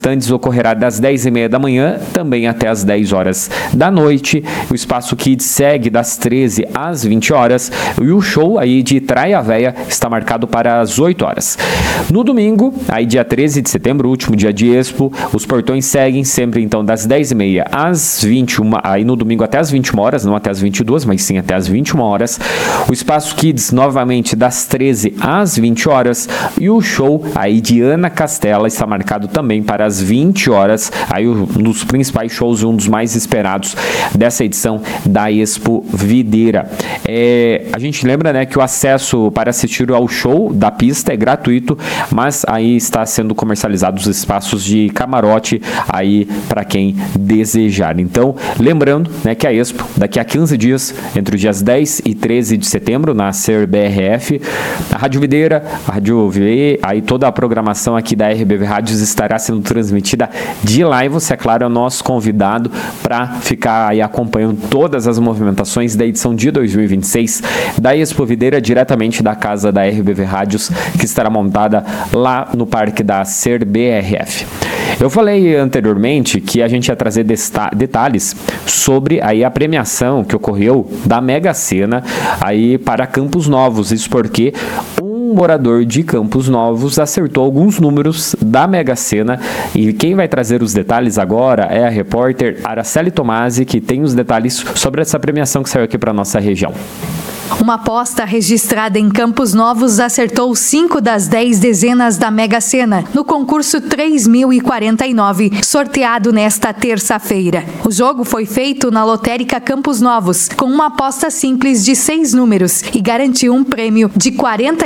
Antes ocorrerá das 10h30 da manhã, também até as 10 horas da noite. O Espaço Kids segue das 13 às 20 horas e o show aí de Traia Véia está marcado para as 8 horas. No domingo, aí dia 13 de setembro, último dia de Expo, os portões seguem sempre então das 10h30 às 21, aí no domingo até as 21 horas, não até as 22, mas sim até as 21 horas. O Espaço Kids novamente das 13 às 20 horas e o show aí de Ana Castela está marcado também para às 20 horas, aí um dos principais shows e um dos mais esperados dessa edição da Expo Videira. A gente lembra, né, que o acesso para assistir ao show da pista é gratuito, mas aí está sendo comercializados os espaços de camarote aí para quem desejar. Então, lembrando, né, que a Expo, daqui a 15 dias, entre os dias 10 e 13 de setembro, na CBRF, a Rádio Videira, a Rádio VE, aí toda a programação aqui da RBV Rádios estará sendo transmitida de lá e você, é claro, é o nosso convidado para ficar aí acompanhando todas as movimentações da edição de 2026 da Expo Videira, diretamente da casa da RBV Rádios, que estará montada lá no Parque da CBRF. Eu falei anteriormente que a gente ia trazer detalhes sobre aí a premiação que ocorreu da Mega Sena aí para Campos Novos, isso porque um morador de Campos Novos acertou alguns números da Mega Sena e quem vai trazer os detalhes agora é a repórter Araceli Tomasi, que tem os detalhes sobre essa premiação que saiu aqui para nossa região. Uma aposta registrada em Campos Novos acertou 5 das 10 dezenas da Mega Sena no concurso 3049, sorteado nesta terça-feira. O jogo foi feito na lotérica Campos Novos, com uma aposta simples de 6 números e garantiu um prêmio de R$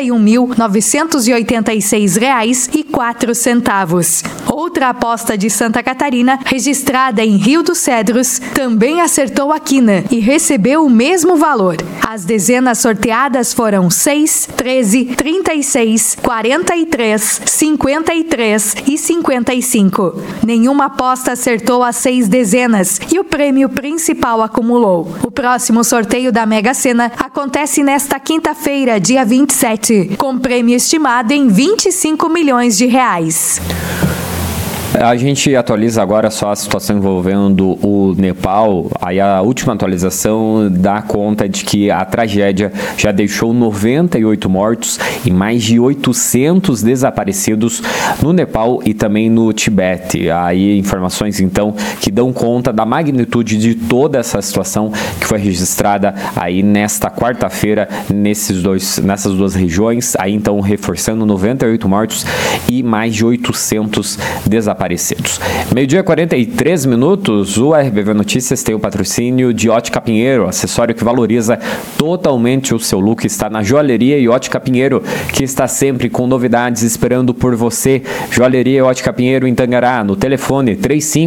41.986,04. Outra aposta de Santa Catarina, registrada em Rio dos Cedros, também acertou a quina e recebeu o mesmo valor. As dezenas sorteadas foram 6, 13, 36, 43, 53 e 55. Nenhuma aposta acertou as 6 dezenas e o prêmio principal acumulou. O próximo sorteio da Mega Sena acontece nesta quinta-feira, dia 27, com prêmio estimado em 25 milhões de reais. A gente atualiza agora só a situação envolvendo o Nepal. Aí a última atualização dá conta de que a tragédia já deixou 98 mortos e mais de 800 desaparecidos no Nepal e também no Tibete. Aí informações então que dão conta da magnitude de toda essa situação que foi registrada aí nesta quarta-feira nessas duas regiões. Aí então reforçando 98 mortos e mais de 800 desaparecidos. Meio-dia 43 minutos, o RBV Notícias tem o patrocínio de Ótica Pinheiro, acessório que valoriza totalmente o seu look. Está na Joalheria e Ótica Pinheiro, que está sempre com novidades esperando por você. Joalheria e Ótica Pinheiro em Tangará, no telefone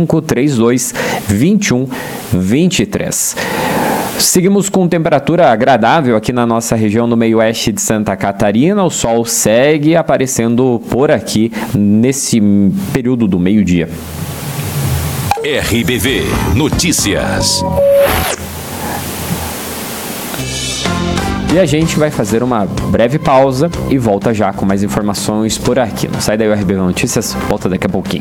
3532-2123. Seguimos com temperatura agradável aqui na nossa região no meio-oeste de Santa Catarina. O sol segue aparecendo por aqui nesse período do meio-dia. RBV Notícias. E a gente vai fazer uma breve pausa e volta já com mais informações por aqui. Não sai daí o RBV Notícias, volta daqui a pouquinho.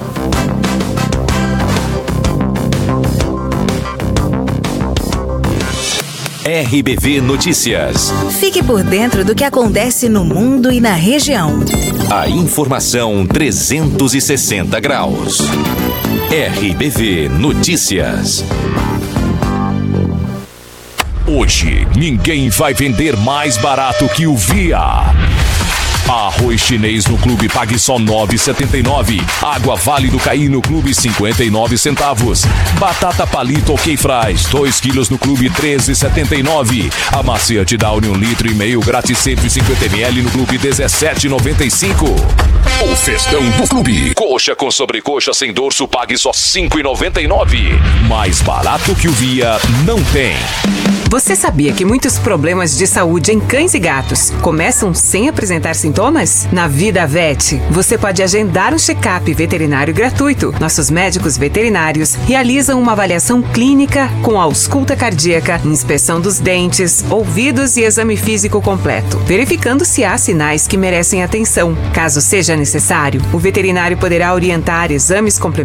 RBV Notícias. Fique por dentro do que acontece no mundo e na região. A informação 360 graus. RBV Notícias. Hoje, ninguém vai vender mais barato que o Via. Arroz chinês no clube pague só R$ 9,79. Água Vale do Caí no clube 59 centavos. Batata palito OK Fries 2 quilos no clube 13,79. Amaciante Downy 1,5 litro grátis 150 ml no clube 17,95. O festão do clube. Coxa com sobrecoxa sem dorso pague só R$ 5,99. Mais barato que o Via não tem. Você sabia que muitos problemas de saúde em cães e gatos começam sem apresentar sintomas? Na Vida Vet, você pode agendar um check-up veterinário gratuito. Nossos médicos veterinários realizam uma avaliação clínica com ausculta cardíaca, inspeção dos dentes, ouvidos e exame físico completo, verificando se há sinais que merecem atenção. Caso seja necessário, o veterinário poderá orientar exames complementares